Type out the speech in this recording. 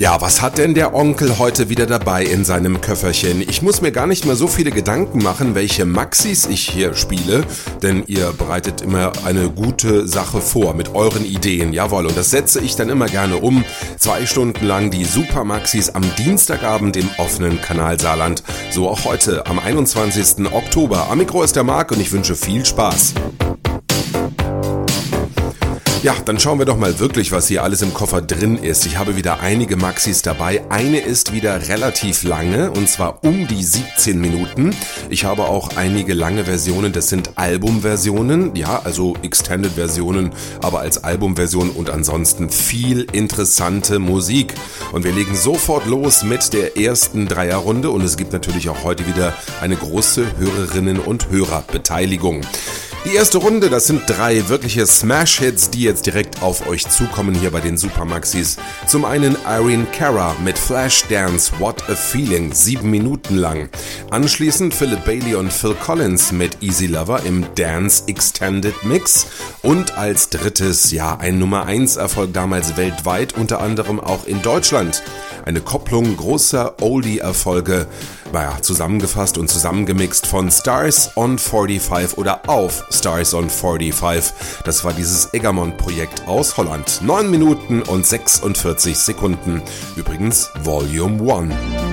Ja, was hat denn der Onkel heute wieder dabei in seinem Köfferchen? Ich muss mir gar nicht mehr so viele Gedanken machen, welche Maxis ich hier spiele, denn ihr bereitet immer eine gute Sache vor mit euren Ideen, jawohl, und das setze ich dann immer gerne um. 2 Stunden lang die Super Maxis am Dienstagabend im offenen Kanal Saarland. So auch heute am 21. Oktober. Am Mikro ist der Marc und ich wünsche viel Spaß. Ja, dann schauen wir doch mal wirklich, was hier alles im Koffer drin ist. Ich habe wieder einige Maxis dabei. Eine ist wieder relativ lange, und zwar um die 17 Minuten. Ich habe auch einige lange Versionen, das sind Albumversionen, ja, also Extended-Versionen, aber als Albumversion und ansonsten viel interessante Musik. Und wir legen sofort los mit der ersten Dreierrunde und es gibt natürlich auch heute wieder eine große Hörerinnen- und Hörerbeteiligung. Die erste Runde, das sind 3 wirkliche Smash-Hits, die jetzt direkt auf euch zukommen hier bei den Super Maxis. Zum einen Irene Cara mit Flashdance, What a Feeling, 7 Minuten lang. Anschließend Philip Bailey und Phil Collins mit Easy Lover im Dance Extended Mix. Und als drittes, ja, ein Nummer 1 Erfolg damals weltweit, unter anderem auch in Deutschland. Eine Kopplung großer Oldie-Erfolge, zusammengefasst und zusammengemixt von Stars on 45 oder auf Stars on 45. Das war dieses Egermont-Projekt aus Holland. 9 Minuten und 46 Sekunden. Übrigens Volume 1.